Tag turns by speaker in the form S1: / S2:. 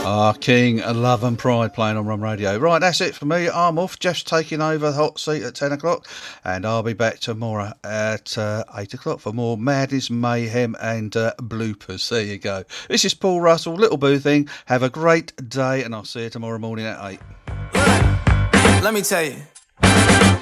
S1: King, Love and Pride playing on Rum Radio. Right, that's it for me. I'm off. Jeff's taking over the hot seat at 10 o'clock, and I'll be back tomorrow at 8 o'clock for more madness, mayhem, and bloopers. There you go. This is Paul Russell, Little Boo Thing. Have a great day, and I'll see you tomorrow morning at 8.
S2: Let me tell you.